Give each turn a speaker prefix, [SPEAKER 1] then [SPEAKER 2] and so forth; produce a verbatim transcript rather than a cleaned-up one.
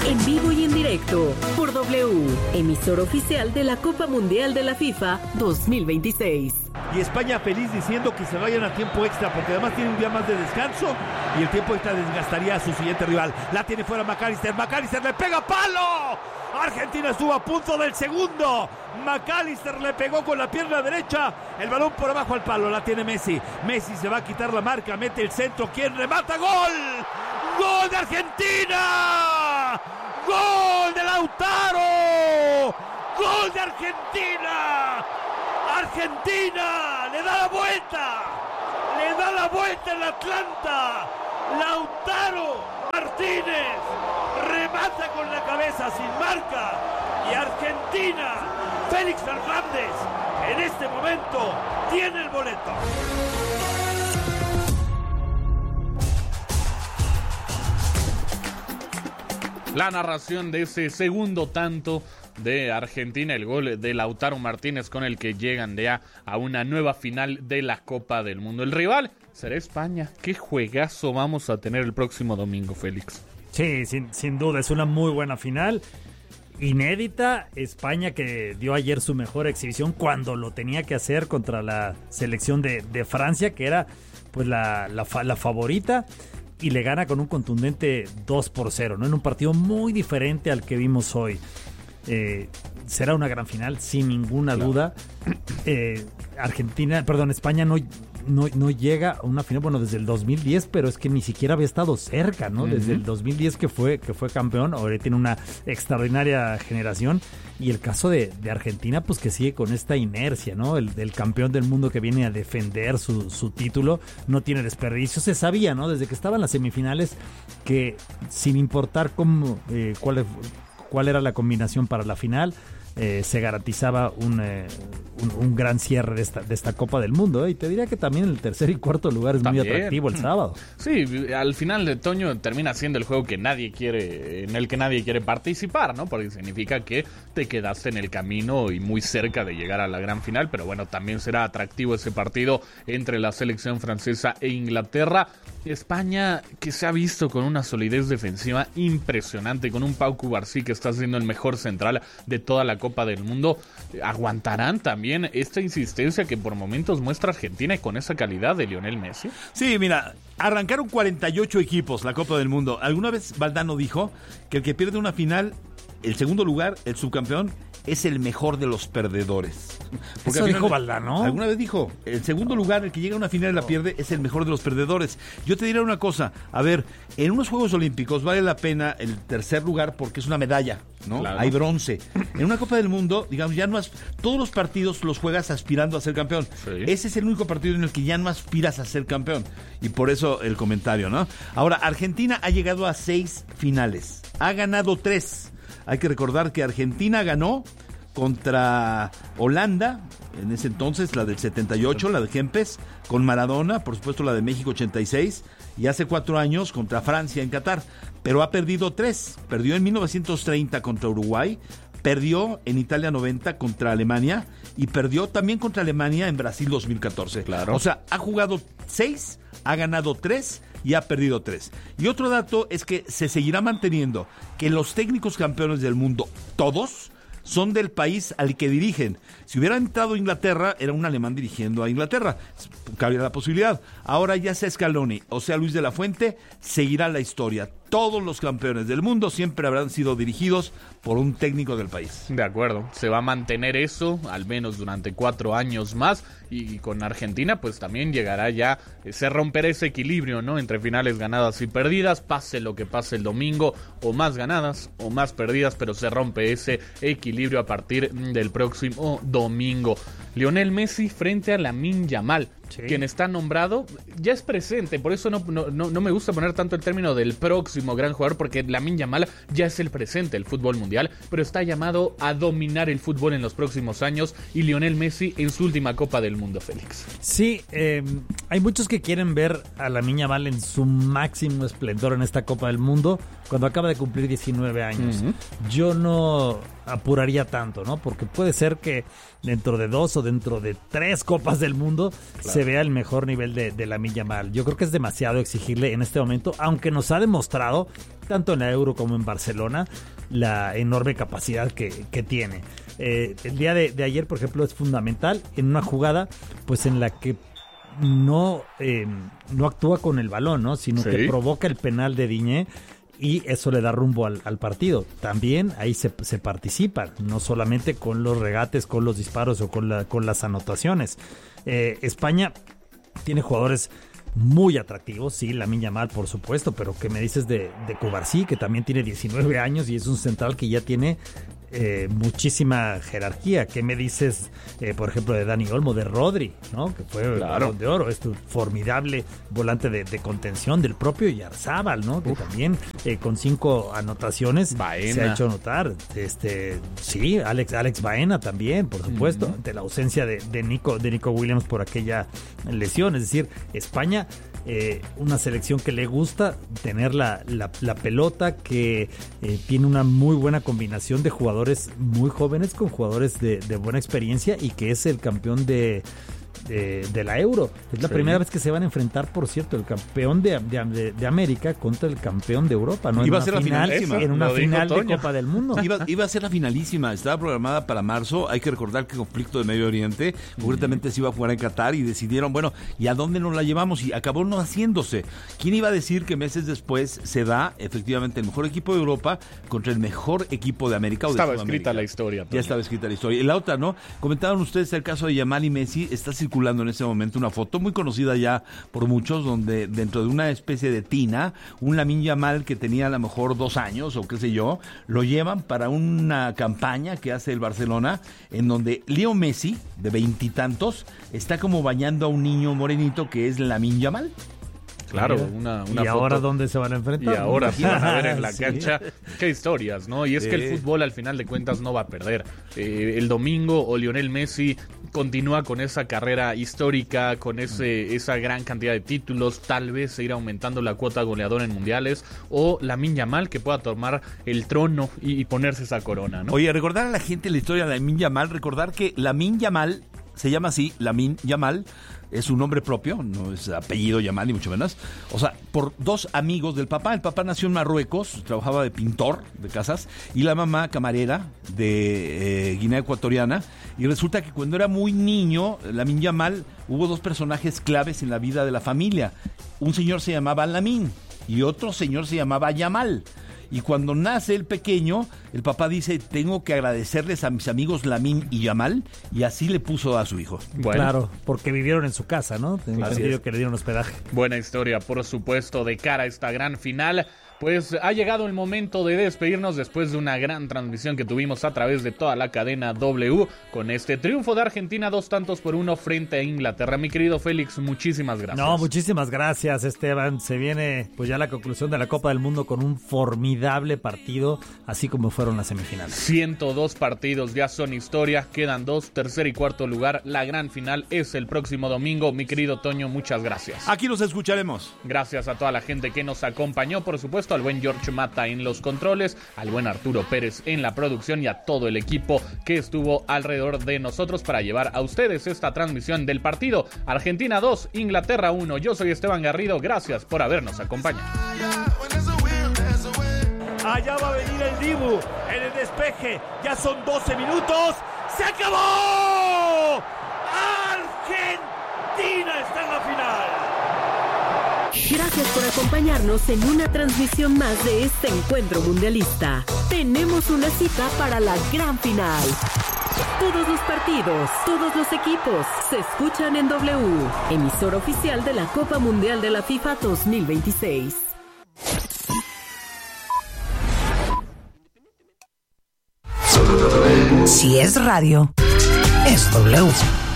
[SPEAKER 1] en vivo y en directo por W, emisor oficial de la Copa Mundial de la FIFA dos mil veintiséis.
[SPEAKER 2] Y España feliz diciendo que se vayan a tiempo extra, porque además tiene un día más de descanso y el tiempo extra desgastaría a su siguiente rival. La tiene fuera McAllister, McAllister le pega palo. Argentina estuvo a punto del segundo. McAllister le pegó con la pierna derecha, el balón por abajo al palo. La tiene Messi, Messi se va a quitar la marca, mete el centro, ¿quién remata? ¡Gol! ¡Gol de Argentina! ¡Gol de Lautaro! ¡Gol de Argentina! Argentina le da la vuelta, le da la vuelta en Atlanta. Lautaro Martínez remata con la cabeza sin marca y Argentina, Félix Fernández, en este momento tiene el boleto.
[SPEAKER 3] La narración de ese segundo tanto de Argentina, el gol de Lautaro Martínez con el que llegan ya a una nueva final de la Copa del Mundo. El rival será España. Qué juegazo vamos a tener el próximo domingo, Félix.
[SPEAKER 4] Sí, sin, sin duda, es una muy buena final. Inédita, España que dio ayer su mejor exhibición cuando lo tenía que hacer contra la selección de, de Francia, que era pues la, la, la favorita, y le gana con un contundente dos por cero, ¿no? En un partido muy diferente al que vimos hoy. Eh, será una gran final, sin ninguna claro. duda. Eh, Argentina, perdón, España no, no, no llega a una final, bueno, desde el dos mil diez, pero es que ni siquiera había estado cerca, ¿no? Uh-huh. Desde el dos mil diez que fue, que fue campeón, ahora tiene una extraordinaria generación. Y el caso de, de Argentina, pues que sigue con esta inercia, ¿no? El del campeón del mundo que viene a defender su, su título, no tiene desperdicio. Se sabía, ¿no? Desde que estaban en las semifinales, que sin importar cómo, eh, cuál, cuál era la combinación para la final, eh, se garantizaba un, eh, un, un gran cierre de esta, de esta Copa del Mundo, ¿eh? Y te diría que también el tercer y cuarto lugar es también muy atractivo el sábado.
[SPEAKER 3] Sí, al final de Toño termina siendo el juego que nadie quiere, en el que nadie quiere participar, ¿no? Porque significa que te quedaste en el camino y muy cerca de llegar a la gran final, pero bueno, también será atractivo ese partido entre la selección francesa e Inglaterra. España, que se ha visto con una solidez defensiva impresionante, con un Pau Cubarsí que está siendo el mejor central de toda la Copa del Mundo, ¿aguantarán también esta insistencia que por momentos muestra Argentina y con esa calidad de Lionel Messi?
[SPEAKER 2] Sí, mira, arrancaron cuarenta y ocho equipos la Copa del Mundo. Alguna vez Valdano dijo que el que pierde una final, el segundo lugar, el subcampeón, es el mejor de los perdedores.
[SPEAKER 4] Porque ¿eso dijo Valdano?
[SPEAKER 2] Alguna vez dijo, el segundo lugar, el que llega a una final y la pierde, es el mejor de los perdedores. Yo te diré una cosa, a ver, en unos Juegos Olímpicos vale la pena el tercer lugar porque es una medalla, ¿no? Claro. Hay bronce. En una Copa del Mundo, digamos, ya no has, todos los partidos los juegas aspirando a ser campeón. Sí. Ese es el único partido en el que ya no aspiras a ser campeón. Y por eso el comentario, ¿no? Ahora, Argentina ha llegado a seis finales. Ha ganado tres. Hay que recordar que Argentina ganó contra Holanda, en ese entonces la del setenta y ocho, la de Kempes, con Maradona, por supuesto la de México ochenta y seis, y hace cuatro años contra Francia en Qatar, pero ha perdido tres. Perdió en mil novecientos treinta contra Uruguay, perdió en Italia noventa contra Alemania y perdió también contra Alemania en Brasil dos mil catorce. Claro. O sea, ha jugado seis, ha ganado tres y ha perdido tres. Y otro dato es que se seguirá manteniendo que los técnicos campeones del mundo, todos, son del país al que dirigen. Si hubiera entrado Inglaterra, era un alemán dirigiendo a Inglaterra. Cabría la posibilidad. Ahora ya sea Scaloni o sea Luis de la Fuente, seguirá la historia. Todos los campeones del mundo siempre habrán sido dirigidos por un técnico del país.
[SPEAKER 3] De acuerdo, se va a mantener eso al menos durante cuatro años más, y con Argentina pues también llegará ya, se romperá ese equilibrio, ¿no? Entre finales ganadas y perdidas, pase lo que pase el domingo, o más ganadas o más perdidas, pero se rompe ese equilibrio a partir del próximo domingo. Lionel Messi frente a Lamine Yamal. Sí. Quien está nombrado ya es presente, por eso no, no, no, no me gusta poner tanto el término del próximo gran jugador, porque Lamine Yamal ya es el presente del fútbol mundial, pero está llamado a dominar el fútbol en los próximos años, y Lionel Messi en su última Copa del Mundo, Félix.
[SPEAKER 4] Sí, eh, hay muchos que quieren ver a Lamine Yamal en su máximo esplendor en esta Copa del Mundo, cuando acaba de cumplir diecinueve años.
[SPEAKER 3] Uh-huh.
[SPEAKER 4] Yo no apuraría tanto, ¿no? Porque puede ser que dentro de dos o dentro de tres Copas del Mundo claro. se vea el mejor nivel de, de Lamine Yamal. Yo creo que es demasiado exigirle en este momento, aunque nos ha demostrado, tanto en la Euro como en Barcelona, la enorme capacidad que, que tiene. Eh, el día de, de ayer, por ejemplo, es fundamental en una jugada pues en la que no, eh, no actúa con el balón, ¿no? Sino sí. que provoca el penal de Digne y eso le da rumbo al, al partido. También ahí se, se participa, no solamente con los regates, con los disparos o con, la, con las anotaciones. Eh, España tiene jugadores muy atractivos, sí, Lamine Yamal por supuesto, pero ¿qué me dices de, de Cubarsí, que también tiene diecinueve años y es un central que ya tiene eh, muchísima jerarquía? ¿Qué me dices, eh, por ejemplo, de Dani Olmo, de Rodri, ¿no? Que fue el Balón de Oro, este formidable volante de, de contención, del propio Yarzábal, ¿no? Que Uf. también eh, con cinco anotaciones Baena. se ha hecho notar. Este, sí, Alex, Alex Baena también, por supuesto, uh-huh. ante la ausencia de, de Nico, de Nico Williams por aquella lesión. Es decir, España, eh, una selección que le gusta tener la, la, la pelota, que eh, tiene una muy buena combinación de jugadores muy jóvenes con jugadores de, de buena experiencia y que es el campeón de De, de la Euro. Es la sí. primera vez que se van a enfrentar, por cierto, el campeón de, de, de América contra el campeón de Europa, ¿no?
[SPEAKER 2] Iba
[SPEAKER 4] en
[SPEAKER 2] a ser
[SPEAKER 4] una
[SPEAKER 2] la
[SPEAKER 4] final,
[SPEAKER 2] finalísima.
[SPEAKER 4] En una final de Copa del Mundo.
[SPEAKER 2] Iba, iba a ser la finalísima, estaba programada para marzo. Hay que recordar que el conflicto de Medio Oriente, mm. concretamente se iba a jugar en Qatar y decidieron, bueno, ¿y a dónde nos la llevamos? Y acabó no haciéndose. ¿Quién iba a decir que meses después se da efectivamente el mejor equipo de Europa contra el mejor equipo de América? O de
[SPEAKER 3] estaba escrita la historia.
[SPEAKER 2] Ya estaba escrita la historia. Y la otra, ¿no? Comentaban ustedes el caso de Yamal y Messi. Está circulando en ese momento una foto muy conocida ya por muchos, donde dentro de una especie de tina, un Lamine Yamal que tenía a lo mejor dos años o qué sé yo, lo llevan para una campaña que hace el Barcelona, en donde Leo Messi, de veintitantos, está como bañando a un niño morenito que es Lamine Yamal.
[SPEAKER 3] Claro, una, una
[SPEAKER 4] ¿Y
[SPEAKER 3] foto.
[SPEAKER 4] ahora dónde se van a enfrentar?
[SPEAKER 3] Y ahora sí van a ver en la
[SPEAKER 4] sí.
[SPEAKER 3] cancha qué historias, ¿no? Y es sí. que el fútbol al final de cuentas no va a perder. Eh, el domingo o Lionel Messi continúa con esa carrera histórica, con ese esa gran cantidad de títulos, tal vez seguir aumentando la cuota goleadora en mundiales, o Lamine Yamal que pueda tomar el trono y, y ponerse esa corona, ¿no?
[SPEAKER 2] Oye, recordar a la gente la historia de Lamine Yamal, recordar que Lamine Yamal se llama así, Lamine Yamal, es un nombre propio, no es apellido Yamal ni mucho menos. O sea, por dos amigos del papá. El papá nació en Marruecos, trabajaba de pintor de casas, y la mamá camarera de eh, Guinea Ecuatoriana. Y resulta que cuando era muy niño, Lamine Yamal, hubo dos personajes claves en la vida de la familia. Un señor se llamaba Lamine y otro señor se llamaba Yamal. Y cuando nace el pequeño, el papá dice, tengo que agradecerles a mis amigos Lamine y Yamal, y así le puso a su hijo.
[SPEAKER 4] Bueno. Claro, porque vivieron en su casa, ¿no? Tengo entendido que le dieron hospedaje.
[SPEAKER 3] Buena historia, por supuesto, de cara a esta gran final. Pues ha llegado el momento de despedirnos después de una gran transmisión que tuvimos a través de toda la cadena W con este triunfo de Argentina, dos tantos por uno frente a Inglaterra. Mi querido Félix, muchísimas gracias.
[SPEAKER 4] No, muchísimas gracias, Esteban. Se viene pues ya la conclusión de la Copa del Mundo con un formidable partido, así como fueron las semifinales.
[SPEAKER 3] ciento dos partidos ya son historia, quedan dos, tercer y cuarto lugar. La gran final es el próximo domingo. Mi querido Toño, muchas gracias.
[SPEAKER 2] Aquí los escucharemos.
[SPEAKER 3] Gracias a toda la gente que nos acompañó, por supuesto, al buen George Mata en los controles, al buen Arturo Pérez en la producción y a todo el equipo que estuvo alrededor de nosotros para llevar a ustedes esta transmisión del partido. Argentina dos, Inglaterra uno. Yo soy Esteban Garrido, gracias por habernos acompañado.
[SPEAKER 5] Allá va a venir el Dibu en el despeje, ya son doce minutos, ¡se acabó! Argentina está en la final.
[SPEAKER 1] Gracias por acompañarnos en una transmisión más de este encuentro mundialista. Tenemos una cita para la gran final. Todos los partidos, todos los equipos se escuchan en W, emisora oficial de la Copa Mundial de la FIFA dos mil veintiséis.
[SPEAKER 6] Si es radio, es W.